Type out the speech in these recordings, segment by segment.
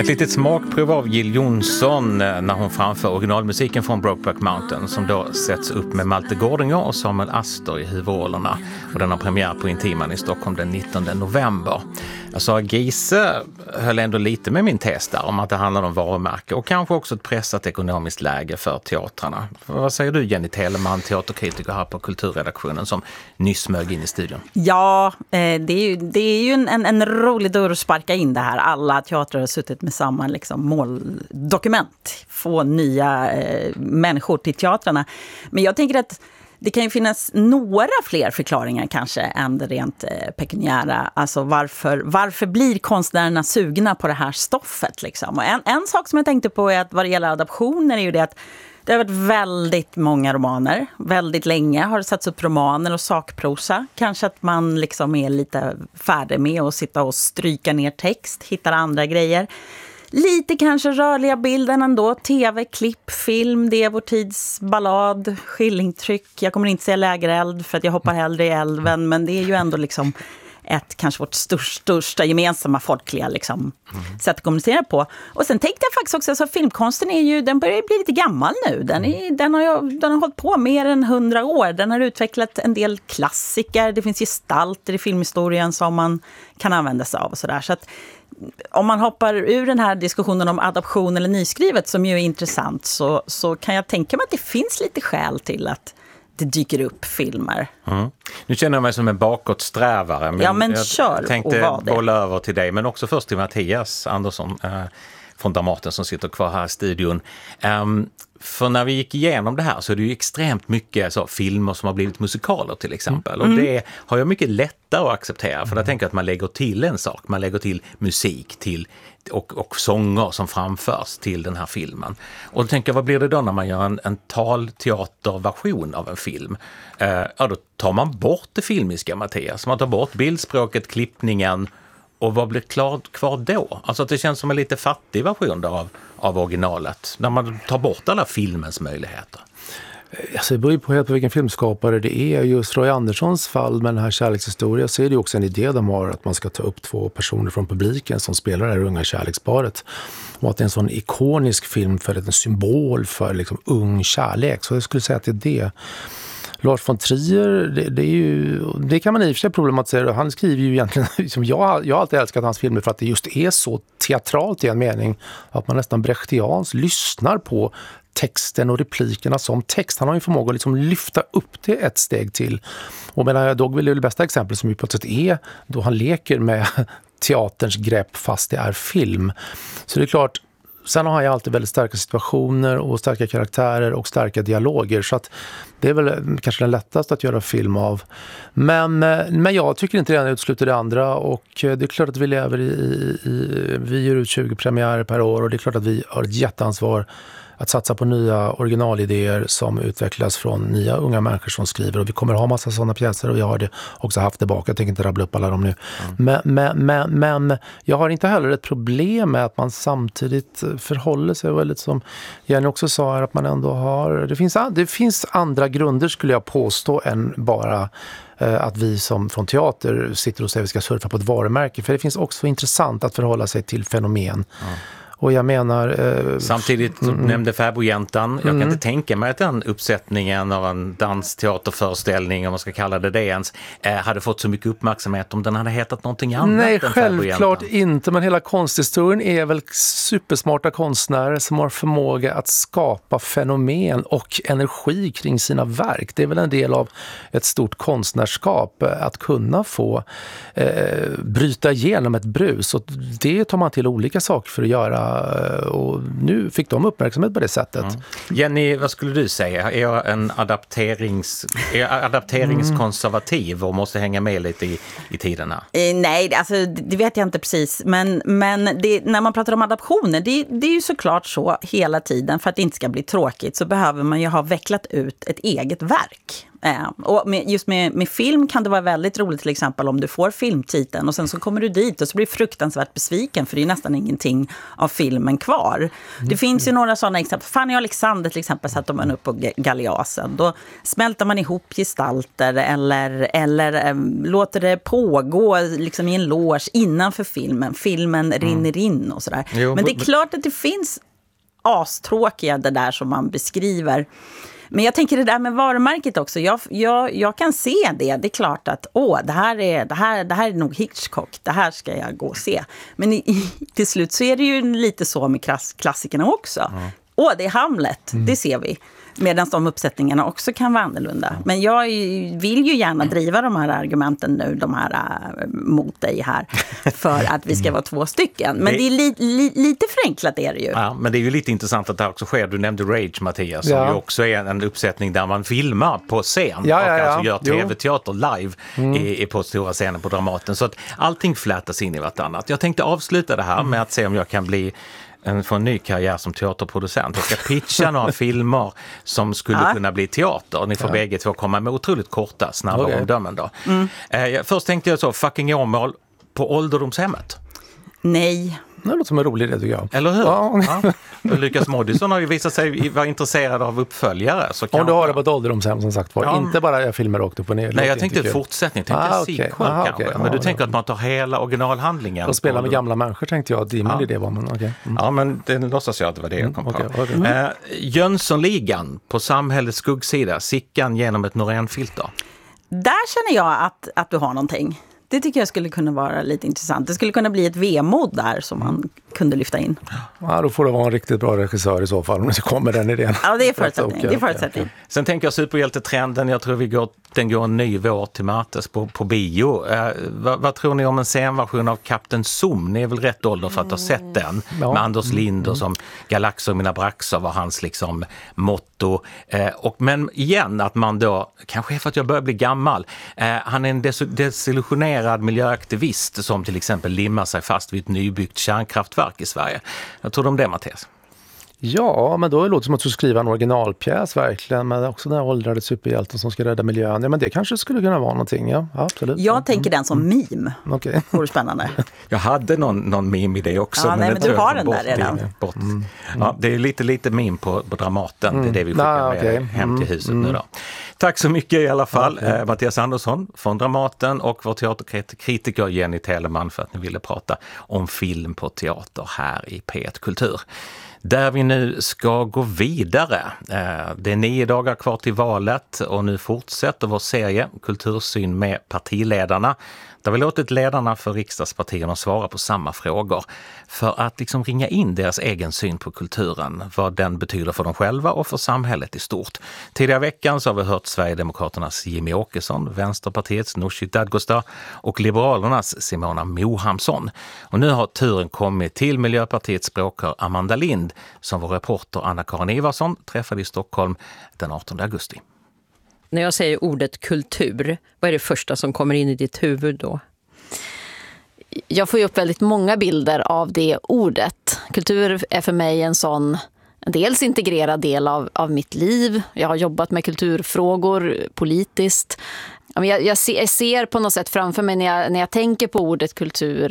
Ett litet smakprov av Jill Johnson när hon framför originalmusiken från Brokeback Mountain som då sätts upp med Malte Gårdinger och Samuel Astor i huvudrollerna. Och den har premiär på Intiman i Stockholm den 19 november. Jag sa Giese höll ändå lite med min tes där om att det handlar om varumärke och kanske också ett pressat ekonomiskt läge för teatrarna. Vad säger du, Jenny Telemann, teaterkritiker här på Kulturredaktionen som nyss smög in i studion? Ja, det är ju en rolig dörr att sparka in det här. Alla teatrar har suttit med samma liksom, måldokument. Få nya människor till teatrarna. Men jag tänker att det kan ju finnas några fler förklaringar kanske än det rent pekuniära. Alltså varför blir konstnärerna sugna på det här stoffet? Liksom? Och en sak som jag tänkte på är att vad det gäller adaptioner är ju det att det har varit väldigt många romaner. Väldigt länge har det satts upp romaner och sakprosa. Kanske att man liksom är lite färdig med att sitta och stryka ner text, hittar andra grejer. Lite kanske rörliga bilden ändå. TV, klipp, film, det är vår tids ballad, skillingtryck. Jag kommer inte säga lägereld för att jag hoppar hellre i älven. Men det är ju ändå liksom kanske vårt största gemensamma folkliga liksom, sätt att kommunicera på. Och sen tänkte jag faktiskt också att filmkonsten den börjar bli lite gammal nu. Den har hållit på mer än 100 år. Den har utvecklat en del klassiker. Det finns gestalter i filmhistorien som man kan använda sig av och sådär. Så att om man hoppar ur den här diskussionen om adaption eller nyskrivet som ju är intressant så kan jag tänka mig att det finns lite skäl till att det dyker upp filmer. Nu känner jag mig som en bakåtsträvare. Men jag kör tänkte bolla över till dig, men också först till Mattias Andersson från Dramaten som sitter kvar här i studion. För när vi gick igenom det här så är det ju extremt mycket filmer som har blivit musikaler till exempel. Och det har jag mycket lättare att acceptera för jag tänker att man lägger till en sak. Man lägger till musik och sånger som framförs till den här filmen. Och då tänker jag, vad blir det då när man gör en talteaterversion av en film? Då tar man bort det filmiska, Mattias. Man tar bort bildspråket, klippningen. Och vad blir kvar då? Alltså att det känns som en lite fattig version av originalet. När man tar bort alla filmens möjligheter. Alltså det beror ju på helt på vilken filmskapare det är. Just Roy Anderssons fall med den här kärlekshistorien så är det ju också en idé de har att man ska ta upp 2 personer från publiken som spelar det här unga kärleksparet. Och att det är en sån ikonisk film för en symbol för liksom ung kärlek. Så jag skulle säga att det är det. Lars von Trier, det kan man i och för sig problematisera. Han skriver ju egentligen, liksom, jag har alltid älskat hans filmer för att det just är så teatralt i en mening att man nästan brechtians lyssnar på texten och replikerna som text. Han har ju förmåga att liksom lyfta upp det ett steg till. Och medan Dogville är det bästa exempel som ju på ett sätt är då han leker med teaterns grepp fast det är film. Så det är klart. Sen har jag alltid väldigt starka situationer och starka karaktärer och starka dialoger så att det är väl kanske den lättaste att göra film av. Men jag tycker inte det ena utesluter det andra och det är klart att vi lever vi gör ut 20 premiärer per år och det är klart att vi har ett jätteansvar att satsa på nya originalidéer som utvecklas från nya unga människor som skriver och vi kommer ha massa sådana pjäser och jag har det också haft tillbaka. Jag tänker inte rabbla upp alla dem nu. Men jag har inte heller ett problem med att man samtidigt förhåller sig väldigt som Jenny också sa här, att man ändå har det finns andra grunder skulle jag påstå än bara att vi som från teater sitter och säger att vi ska surfa på ett varumärke för det finns också intressant att förhålla sig till fenomen. Och jag menar... Samtidigt nämnde Fäbodjäntan. Jag kan inte tänka mig att den uppsättningen av en dansteaterföreställning, om man ska kalla det ens, hade fått så mycket uppmärksamhet om den hade hetat någonting annat. Nej, självklart inte. Men hela konsthistorien är väl supersmarta konstnärer som har förmåga att skapa fenomen och energi kring sina verk. Det är väl en del av ett stort konstnärskap att kunna få bryta igenom ett brus. Och det tar man till olika saker för att göra. Och nu fick de uppmärksamhet på det sättet. Jenny, vad skulle du säga? Är jag en adapteringskonservativ och måste hänga med lite i tiderna? Nej, alltså det vet jag inte precis. Men när man pratar om adaptioner, det är ju såklart så hela tiden. För att det inte ska bli tråkigt så behöver man ju ha vecklat ut ett eget verk. Och just med film kan det vara väldigt roligt, till exempel om du får filmtiteln och sen så kommer du dit och så blir du fruktansvärt besviken för det är nästan ingenting av filmen kvar. Det finns ju några sådana exempel. Fanny och Alexander till exempel satte man upp på Galeasen. Då smälter man ihop gestalter eller låter det pågå liksom i en loge innanför filmen. Filmen rinner in och sådär. Men det är klart att det finns astråkiga det där som man beskriver. Men jag tänker det där med varumärket också. Jag kan se det. Det är klart att det här är nog Hitchcock. Det här ska jag gå och se. Men till slut så är det ju lite så med klassikerna också. Det är Hamlet. Det ser vi. Medan de uppsättningarna också kan vara annorlunda. Men jag vill ju gärna driva de här argumenten nu, de här mot dig här, för att vi ska vara 2 stycken. Men det är lite förenklat är det ju. Ja, men det är ju lite intressant att det också sker. Du nämnde Rage, Mattias, som ju också är en uppsättning där man filmar på scen och alltså gör tv-teater live på stora scener på Dramaten. Så att allting flätas in i vartannat. Jag tänkte avsluta det här med att se om jag kan få en ny karriär som teaterproducent. Jag ska pitcha några filmer som skulle kunna bli teater. Ni får bägge två komma med otroligt korta, snabba omdömen då. Först tänkte jag så, fucking Åmål på ålderdomshemmet. Nej. Det låter som en rolig idé, tycker jag. Eller hur? Ja. Lukas Moodysson har ju visat sig vara intresserad av uppföljare. Så om du har det på ett ålderdomshem som sagt var. Inte bara filmer rakt upp och ner. Nej, jag tänkte fortsättning. Sequel kanske. Men du tänker att man tar hela originalhandlingen. Och spela med gamla människor tänkte jag. Det är min idé var. Men, Ja, men det låtsas jag att det var det jag kom på. Jönssonligan på samhällets skuggsida. Sickan genom ett Norén-filter. Där känner jag att du har någonting. Det tycker jag skulle kunna vara lite intressant. Det skulle kunna bli ett vemod där som man kunde lyfta in. Ja, då får det vara en riktigt bra regissör i så fall om det kommer den idén. Ja, det är förutsättning. Sen tänker jag superhjältetrenden. Jag tror den går en ny vår till mötes på bio. Vad tror ni om en scenversion av Kapten Zoom? Ni är väl rätt ålder för att ha sett den. Med Anders Linder som Galaxer mina braxer var hans liksom motto. Men igen att man då, kanske är för att jag börjar bli gammal, han är en desillusionerad miljöaktivist som till exempel limmar sig fast vid ett nybyggt kärnkraftverk i Sverige. Jag tror om det, Mattias. Ja, men då låter det som att du skriver en originalpjäs verkligen, men också den här åldrade superhjälten som ska rädda miljön. Ja, men det kanske skulle kunna vara någonting, ja, absolut. Jag tänker den som meme. Okej. Det vore spännande. Jag hade någon meme i det också. Ja, men du har den där redan. Ja, det är lite meme på Dramaten. Det är det vi skickar med hem till huset nu då. Tack så mycket i alla fall, Mattias Andersson från Dramaten och vår teaterkritiker Jenny Telemann för att ni ville prata om film på teater här i P1 Kultur. Där vi nu ska gå vidare. Det är 9 dagar kvar till valet och nu fortsätter vår serie Kultursyn med partiledarna. Där vi låtit ledarna för riksdagspartierna svara på samma frågor för att liksom ringa in deras egen syn på kulturen, vad den betyder för dem själva och för samhället i stort. Tidigare veckan så har vi hört Sverigedemokraternas Jimmy Åkesson, Vänsterpartiets Nooshi Dadgostar och Liberalernas Simona Mohamsson. Och nu har turen kommit till Miljöpartiets språkrör Amanda Lind som vår reporter Anna-Karin Ivarsson träffade i Stockholm den 18 augusti. När jag säger ordet kultur, vad är det första som kommer in i ditt huvud då? Jag får ju upp väldigt många bilder av det ordet. Kultur är för mig en dels integrerad del av mitt liv. Jag har jobbat med kulturfrågor politiskt. Jag ser på något sätt framför mig när jag tänker på ordet kultur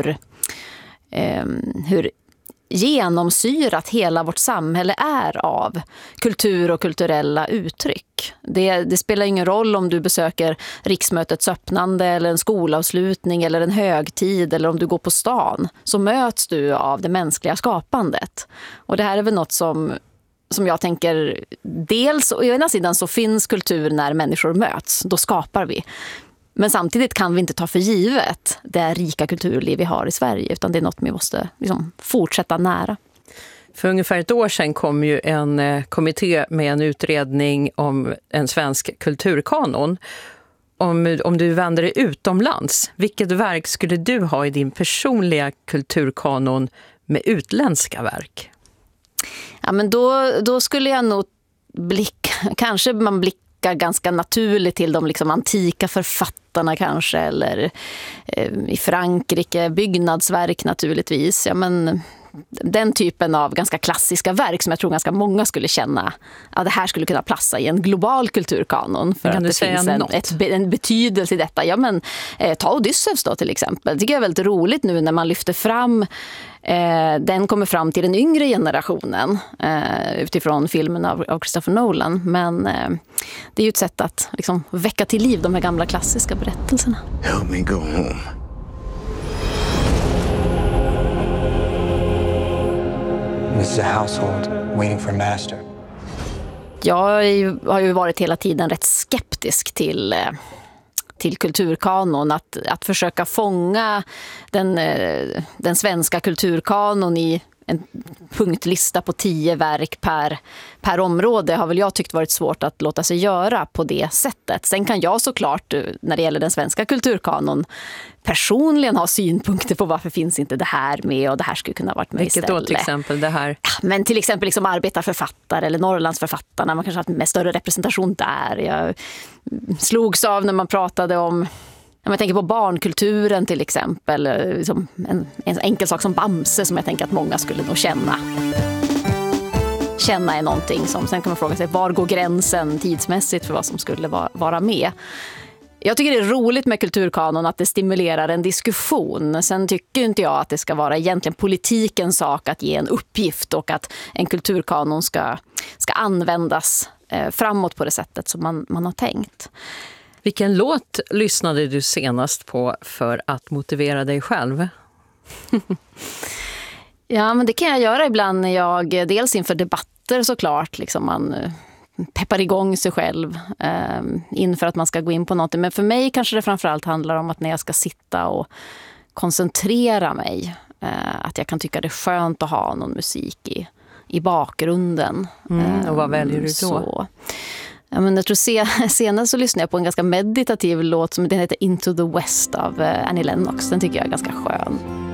hur genomsyrat hela vårt samhälle är av kultur och kulturella uttryck. Det spelar ingen roll om du besöker riksmötets öppnande eller en skolavslutning eller en högtid eller om du går på stan, så möts du av det mänskliga skapandet. Och det här är väl något som jag tänker, dels å ena sidan så finns kultur när människor möts, då skapar vi. Men samtidigt kan vi inte ta för givet det rika kulturliv vi har i Sverige, utan det är något vi måste liksom fortsätta nära. För ungefär ett år sedan kom ju en kommitté med en utredning om en svensk kulturkanon. Om du vänder dig utomlands, vilket verk skulle du ha i din personliga kulturkanon med utländska verk? Ja, men då skulle jag nog kanske man blickar ganska naturligt till de liksom antika författarna kanske, eller i Frankrike byggnadsverk naturligtvis. Ja, men den typen av ganska klassiska verk som jag tror ganska många skulle känna att det här skulle kunna plassa i en global kulturkanon. För att det finns en betydelse i detta. Ja, men ta Odysseus då till exempel. Det tycker jag är väldigt roligt nu när man lyfter fram den kommer fram till den yngre generationen utifrån filmen av Christopher Nolan. Men det är ju ett sätt att liksom väcka till liv de här gamla klassiska berättelserna. Help me go home. This is a household waiting for a master. Jag har ju varit hela tiden rätt skeptisk till kulturkanon. Att försöka fånga den svenska kulturkanon i en punktlista på 10 verk per område har väl jag tyckt varit svårt att låta sig göra på det sättet. Sen kan jag såklart, när det gäller den svenska kulturkanon, personligen ha synpunkter på varför finns inte det här med och det här skulle kunna varit med istället. Vilket då till exempel det här? Men till exempel liksom arbetarförfattare eller Norrlandsförfattarna, man kanske har med större representation där. Jag slogs av när man pratade om, jag tänker på barnkulturen till exempel, liksom en enkel sak som Bamse som jag tänker att många skulle nog känna är någonting som sen kan man fråga sig, var går gränsen tidsmässigt för vad som skulle vara med. Jag tycker det är roligt med kulturkanon att det stimulerar en diskussion. Sen tycker inte jag att det ska vara egentligen politikens sak att ge en uppgift och att en kulturkanon ska användas framåt på det sättet som man har tänkt. Vilken låt lyssnade du senast på för att motivera dig själv? Ja, men det kan jag göra ibland när jag, dels inför debatter såklart, liksom man peppar igång sig själv inför att man ska gå in på något. Men för mig kanske det framförallt handlar om att när jag ska sitta och koncentrera mig, att jag kan tycka det är skönt att ha någon musik i bakgrunden. Och vad väljer du då? Så. Ja, men jag tror senast så lyssnade jag på en ganska meditativ låt som den heter Into the West av Annie Lennox. Den tycker jag är ganska skön.